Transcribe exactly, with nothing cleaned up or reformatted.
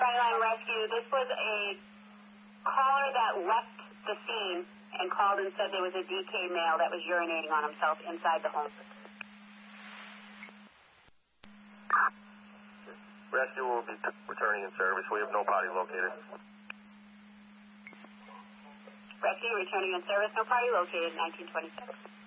Skyline Rescue. This was a caller that left the scene and called and said there was a D K male that was urinating on himself inside the home. Rescue will be returning in service. We have no body located. Rescue returning in service. No party located. nineteen twenty-six.